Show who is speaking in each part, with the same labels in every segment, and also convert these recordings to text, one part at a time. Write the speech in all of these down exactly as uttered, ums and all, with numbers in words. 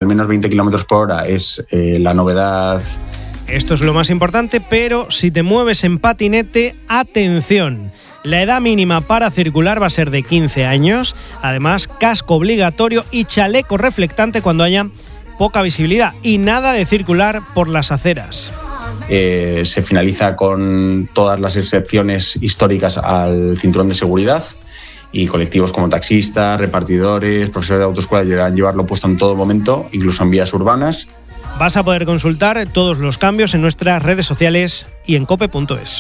Speaker 1: menos veinte kilómetros por hora es eh, la novedad.
Speaker 2: Esto es lo más importante, pero si te mueves en patinete, atención. La edad mínima para circular va a ser de quince años. Además, casco obligatorio y chaleco reflectante cuando haya poca visibilidad. Y nada de circular por las aceras.
Speaker 1: Eh, se finaliza con todas las excepciones históricas al cinturón de seguridad. Y colectivos como taxistas, repartidores, profesores de autoescuela deberán llevarlo puesto en todo momento, incluso en vías urbanas.
Speaker 2: Vas a poder consultar todos los cambios en nuestras redes sociales y en cope punto es.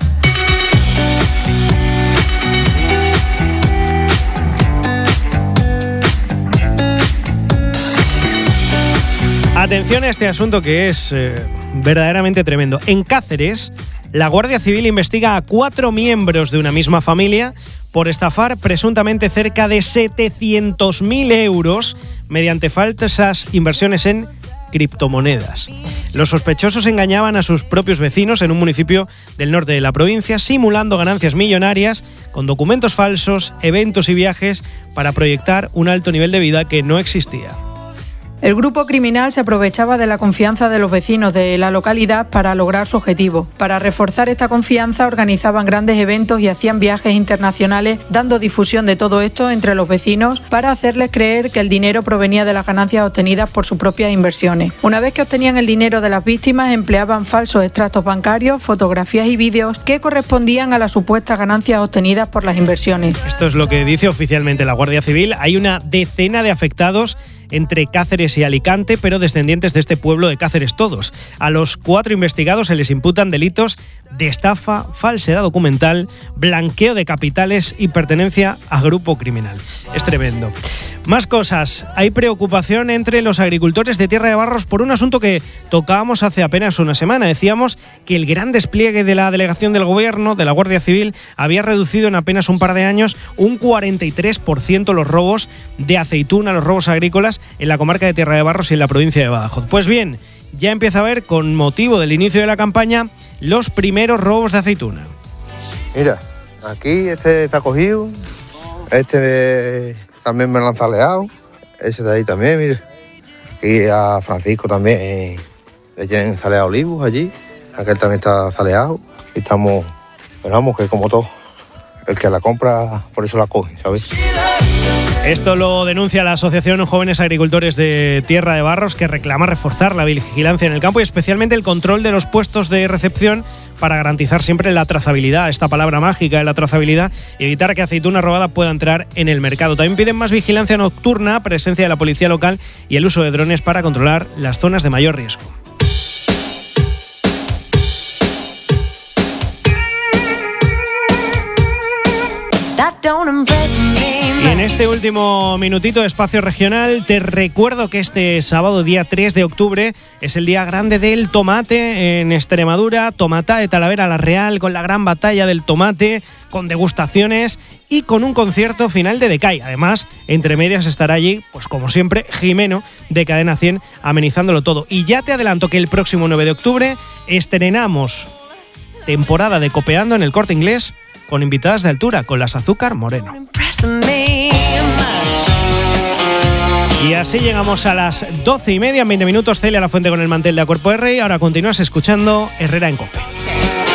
Speaker 2: Atención a este asunto que es eh, verdaderamente tremendo. En Cáceres, la Guardia Civil investiga a cuatro miembros de una misma familia por estafar presuntamente cerca de setecientos mil euros mediante falsas inversiones en criptomonedas. Los sospechosos engañaban a sus propios vecinos en un municipio del norte de la provincia, simulando ganancias millonarias con documentos falsos, eventos y viajes para proyectar un alto nivel de vida que no existía.
Speaker 3: El grupo criminal se aprovechaba de la confianza de los vecinos de la localidad para lograr su objetivo. Para reforzar esta confianza organizaban grandes eventos y hacían viajes internacionales, dando difusión de todo esto entre los vecinos para hacerles creer que el dinero provenía de las ganancias obtenidas por sus propias inversiones. Una vez que obtenían el dinero de las víctimas, empleaban falsos extractos bancarios, fotografías y vídeos que correspondían a las supuestas ganancias obtenidas por las inversiones.
Speaker 2: Esto es lo que dice oficialmente la Guardia Civil. Hay una decena de afectados entre Cáceres y Alicante, pero descendientes de este pueblo de Cáceres todos. A los cuatro investigados se les imputan delitos de estafa, falsedad documental, blanqueo de capitales y pertenencia a grupo criminal. Es tremendo. Más cosas. Hay preocupación entre los agricultores de Tierra de Barros por un asunto que tocábamos hace apenas una semana. Decíamos que el gran despliegue de la delegación del gobierno, de la Guardia Civil, había reducido en apenas un par de años un cuarenta y tres por ciento los robos de aceituna, los robos agrícolas en la comarca de Tierra de Barros y en la provincia de Badajoz. Pues bien, ya empieza a haber, con motivo del inicio de la campaña, los primeros robos de aceituna.
Speaker 4: Mira, aquí este está cogido, este también me lo han zaleado, ese de ahí también, mira. Y a Francisco también eh, le tienen zaleado olivos allí, aquel también está zaleado. Y estamos, pero vamos, que como todo, el que la compra, por eso la coge, ¿sabes?
Speaker 2: Esto lo denuncia la Asociación Jóvenes Agricultores de Tierra de Barros, que reclama reforzar la vigilancia en el campo y especialmente el control de los puestos de recepción para garantizar siempre la trazabilidad, esta palabra mágica de la trazabilidad, y evitar que aceituna robada pueda entrar en el mercado. También piden más vigilancia nocturna, presencia de la policía local y el uso de drones para controlar las zonas de mayor riesgo. Y en este último minutito de Espacio Regional te recuerdo que este sábado, día tres de octubre, es el día grande del tomate en Extremadura. Tomata de Talavera la Real, con la gran batalla del tomate, con degustaciones y con un concierto final de Decay. Además, entre medias estará allí, pues como siempre, Jimeno de Cadena cien amenizándolo todo. Y ya te adelanto que el próximo nueve de octubre estrenamos temporada de Copeando en el Corte Inglés, con invitadas de altura, con las Azúcar Moreno. Y así llegamos a las doce y media, en veinte minutos. Celia Lafuente con el mantel de A Cuerpo de Rey. Ahora continúas escuchando Herrera en Cope.